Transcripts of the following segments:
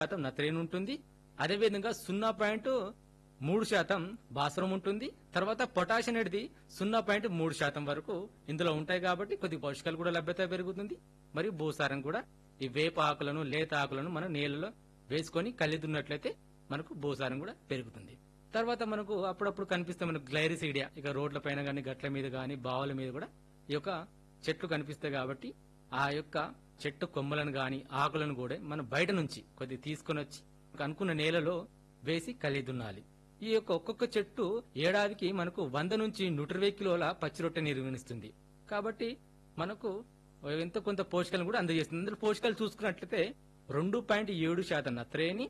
శాతం నత్రజని ఉంటుంది. అదేవిధంగా 0.3% భాస్వరం ఉంటుంది. తర్వాత పొటాష్ అనేది 0.3% వరకు ఇందులో ఉంటాయి కాబట్టి కొద్ది పోషకాలు కూడా లభ్యత పెరుగుతుంది. మరియు భూసారం కూడా ఈ వేప ఆకులను లేత ఆకులను మనం నీళ్ళలో వేసుకొని కలిదున్నట్లయితే మనకు భూసారం కూడా పెరుగుతుంది. తర్వాత మనకు అప్పుడప్పుడు కనిపిస్తే మనకు గ్లైరిసీడియా ఇక రోడ్ల పైన గానీ గట్ల మీద గానీ బావుల మీద కూడా ఈ యొక్క చెట్లు కనిపిస్తాయి కాబట్టి ఆ యొక్క చెట్టు కొమ్మలను గాని ఆకులను కూడా మనం బయట నుంచి కొద్ది తీసుకొని వచ్చి అనుకున్న నేలలో వేసి కలిదున్నాలి. ఈ యొక్క ఒక్కొక్క చెట్టు ఏడాదికి మనకు 100 నుంచి 120 కిలోల పచ్చి రొట్టె నిర్వహిస్తుంది. కాబట్టి మనకు ఎంతో కొంత పోషకాలను కూడా అందజేస్తుంది. అందులో పోషకాలు చూసుకున్నట్లయితే 2.7% నత్రజని,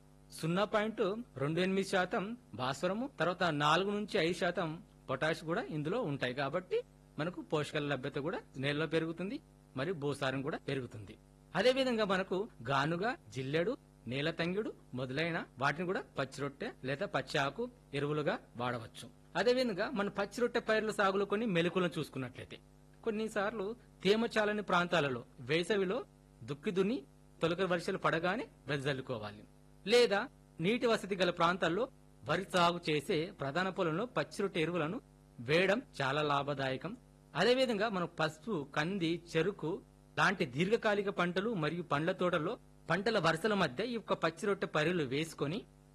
0.28% భాస్వరము, తర్వాత 4 నుంచి 5% పొటాష్ కూడా ఇందులో ఉంటాయి. కాబట్టి మనకు పోషకాల లభ్యత కూడా నేలలో పెరుగుతుంది మరియు భూసారం కూడా పెరుగుతుంది. అదేవిధంగా మనకు గానుగ, జిల్లెడు, నేల తంగిడు మొదలైన వాటిని కూడా పచ్చి రొట్టె లేదా పచ్చి ఆకు ఎరువులుగా వాడవచ్చు. అదేవిధంగా మన పచ్చి రొట్టె పైర్ల సాగులో కొన్ని మెలకులను చూసుకున్నట్లయితే కొన్నిసార్లు తేమ చాలని ప్రాంతాలలో వేసవిలో దుక్కి దున్ని తొలకరి వర్షాలు పడగానే వెదజల్లుకోవాలి. లేదా నీటి వసతి గల ప్రాంతాల్లో వరి సాగు చేసే ప్రధాన పొలంలో పచ్చి రొట్టె ఎరువులను వేయడం చాలా లాభదాయకం. అదేవిధంగా మనం పసుపు, కంది, చెరుకు లాంటి దీర్ఘకాలిక పంటలు మరియు పండ్ల తోటల్లో పంటల వరుసల మధ్య ఈ యొక్క పచ్చి రొట్టె పైరులు వేసుకొని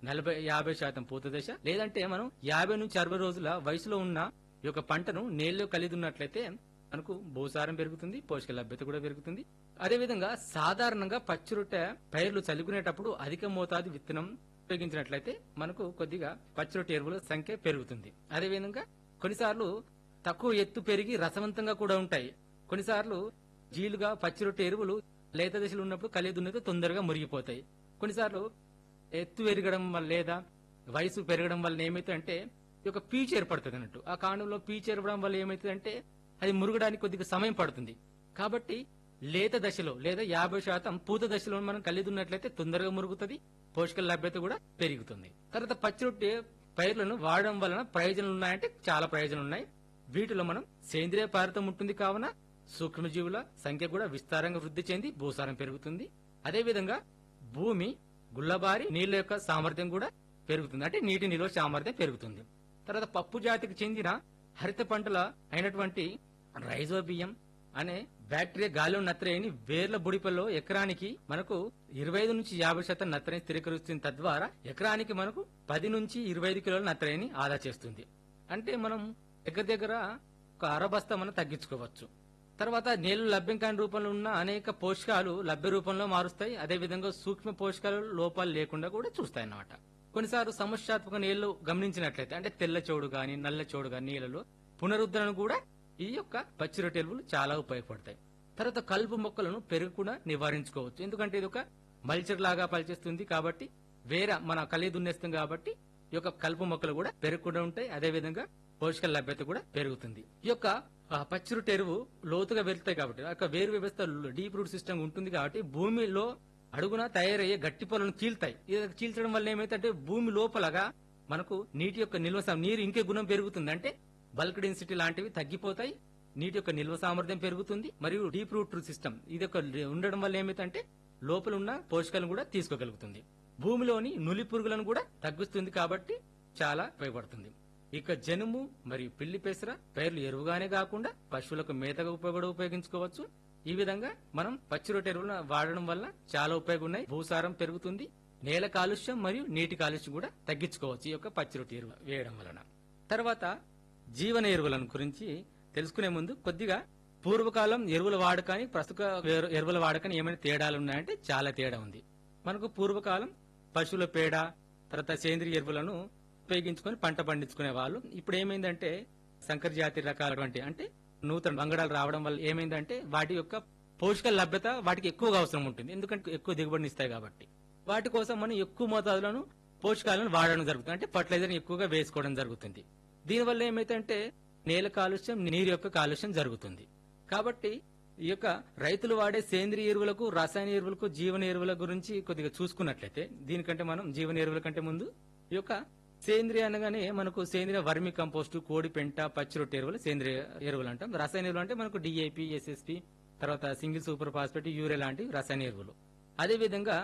40-50% పూత దశ లేదంటే మనం 50 నుంచి 60 రోజుల వయసులో ఉన్న ఈ యొక్క పంటను నేలలో కలిదున్నట్లయితే మనకు భూసారం పెరుగుతుంది, పోషక లభ్యత కూడా పెరుగుతుంది. అదేవిధంగా సాధారణంగా పచ్చి రొట్టె పైర్లు చల్లుకునేటప్పుడు అధిక మోతాదు విత్తనం ఉపయోగించినట్లయితే మనకు కొద్దిగా పచ్చి రొట్టె ఎరువుల సంఖ్య పెరుగుతుంది. అదేవిధంగా కొన్నిసార్లు తక్కువ ఎత్తు పెరిగి రసవంతంగా కూడా ఉంటాయి. కొన్నిసార్లు జీలుగా పచ్చి రొట్టె ఎరువులు లేత దశలో ఉన్నప్పుడు కలిదున్నతో తొందరగా మురిగిపోతాయి. కొన్నిసార్లు ఎత్తు పెరగడం వల్ల లేదా వయసు పెరగడం వల్ల ఏమైతుందంటే ఈ యొక్క పీచు ఏర్పడుతుంది అన్నట్టు. ఆ కాండంలో పీచు ఏర్పడడం వల్ల ఏమైతుందంటే అది మురగడానికి కొద్దిగా సమయం పడుతుంది. కాబట్టి లేత దశలో లేదా 50% పూత దశలో మనం కలిదున్నట్లయితే తొందరగా మురుగుతుంది, పోషకాల లభ్యత కూడా పెరుగుతుంది. తర్వాత పచ్చి రొట్టె పైర్లను వాడడం వలన ప్రయోజనాలు ఉన్నాయంటే చాలా ప్రయోజనాలు ఉన్నాయి. వీటిలో మనం సేంద్రియ పారితం ఉంటుంది కావున సూక్ష్మజీవుల సంఖ్య కూడా విస్తారంగా వృద్ధి చెంది భూసారం పెరుగుతుంది. అదేవిధంగా భూమి గుల్లబారి నీళ్ల యొక్క సామర్థ్యం కూడా పెరుగుతుంది, అంటే నీటి నిల్వ సామర్థ్యం పెరుగుతుంది. తర్వాత పప్పు జాతికి చెందిన హరిత పంటల అయినటువంటి రైజోబియం అనే బ్యాక్టీరియా గాలిలో నత్రజని వేర్ల బుడిపల్లో ఎకరానికి మనకు 25 నుంచి 50% నత్రజని స్థిరీకరిస్తుంది. తద్వారా ఎకరానికి మనకు 10 నుంచి 25 కిలోల నత్రజని ఆదా చేస్తుంది. అంటే మనం దగ్గర ఒక అరబస్తా మనం తగ్గించుకోవచ్చు. తర్వాత నీళ్లు లభ్యం కాని రూపంలో ఉన్న అనేక పోషకాలు లభ్య రూపంలో మారుస్తాయి. అదేవిధంగా సూక్ష్మ పోషకాలు లోపాలు లేకుండా కూడా చూస్తాయి అన్నమాట. కొన్నిసార్లు సమస్యాత్మక నీళ్లు గమనించినట్లయితే అంటే తెల్ల చోడు గాని నల్ల చోడు గాని నీళ్లలో పునరుద్ధరణ కూడా ఈ యొక్క పచ్చి రొట్టె ఎరువులు చాలా ఉపయోగపడతాయి. తర్వాత కలుపు మొక్కలను పెరగకుండా నివారించుకోవచ్చు. ఎందుకంటే ఇది ఒక మల్చర్ లాగా పనిచేస్తుంది కాబట్టి వేరే మన కలిగి దున్నేస్తాం కాబట్టి ఈ యొక్క కలుపు మొక్కలు కూడా పెరగకుండా ఉంటాయి. అదేవిధంగా పోషకాల లభ్యత కూడా పెరుగుతుంది. ఈ యొక్క పచ్చి రొట్టె ఎరువు లోతుగా వెళ్తాయి కాబట్టి ఆ యొక్క వేరు వ్యవస్థ డీప్ రూట్ సిస్టమ్ ఉంటుంది కాబట్టి భూమిలో అడుగున తయారయ్యే గట్టి పొలను చీల్తాయి. ఇది చీల్చడం వల్ల ఏమైతే భూమి లోపలగా మనకు నీటి యొక్క నిల్వ నీరు ఇంకే గుణం పెరుగుతుంది. అంటే బల్క్ డెన్సిటీ లాంటివి తగ్గిపోతాయి, నీటి యొక్క నిల్వ సామర్థ్యం పెరుగుతుంది మరియు డీప్ రూట్ సిస్టమ్ ఇది ఉండడం వల్ల ఏమైతే లోపల ఉన్న పోషకాలను కూడా తీసుకోగలుగుతుంది. భూమిలోని నులి పురుగులను కూడా తగ్గిస్తుంది కాబట్టి చాలా ఉపయోగపడుతుంది. ఇక జనుము మరియు పిల్లి పెసర పైర్లు ఎరువుగానే కాకుండా పశువులకు మేతగా ఉపయోగించుకోవచ్చు. ఈ విధంగా మనం పచ్చి రొట్టె ఎరువులను వాడడం వల్ల చాలా ఉపయోగం ఉన్నాయి. భూసారం పెరుగుతుంది, నేల కాలుష్యం మరియు నీటి కాలుష్యం కూడా తగ్గించుకోవచ్చు ఈ యొక్క పచ్చి రొట్టె ఎరువు వేయడం వలన. తర్వాత జీవన ఎరువులను గురించి తెలుసుకునే ముందు కొద్దిగా పూర్వకాలం ఎరువుల వాడకాన్ని ప్రస్తుత ఎరువుల వాడకాన్ని ఏమైనా తేడాలు ఉన్నాయంటే చాలా తేడా ఉంది. మనకు పూర్వకాలం పశువుల పేడ తర్వాత సేంద్రియ ఎరువులను ఉపయోగించుకొని పంట పండించుకునే వాళ్ళు. ఇప్పుడు ఏమైందంటే సంకర జాతి రకాలటువంటి అంటే నూతన వంగడాలు రావడం వల్ల ఏమైందంటే వాటి యొక్క పోషకాల లభ్యత వాటికి ఎక్కువగా అవసరం ఉంటుంది. ఎందుకంటే ఎక్కువ దిగుబడిని ఇస్తాయి కాబట్టి వాటి కోసం మనం ఎక్కువ మోతాదులను పోషకాలను వాడడం జరుగుతుంది. అంటే ఫర్టిలైజర్ ఎక్కువగా వేసుకోవడం జరుగుతుంది. దీనివల్ల ఏమైతే నేల కాలుష్యం, నీరు యొక్క కాలుష్యం జరుగుతుంది. కాబట్టి ఈ యొక్క రైతులు వాడే సేంద్రియ ఎరువులకు, రసాయన ఎరువులకు, జీవన ఎరువుల గురించి కొద్దిగా చూసుకున్నట్లయితే దీనికంటే మనం జీవన ఎరువుల కంటే ముందు ఈ యొక్క సేంద్రియ అనగానే మనకు సేంద్రియ వర్మి కంపోస్టు, కోడి పెంట, పచ్చి రొట్టె ఎరువులు సేంద్రియ ఎరువులు అంటాం. రసాయన ఎరువులు అంటే మనకు డిఏపి, ఎస్ఎస్పి, తర్వాత సింగిల్ సూపర్ ఫాస్ఫేట్, యూరియా లాంటి రసాయన ఎరువులు. అదేవిధంగా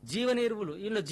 జీవన ఎరువులు ఇందులో